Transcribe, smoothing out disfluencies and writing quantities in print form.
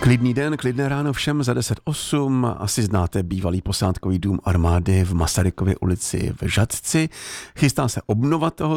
Klidný den, klidné ráno všem za 10:08. Asi znáte bývalý posádkový dům armády v Masarykově ulici v Žatci. Chystá se obnova toho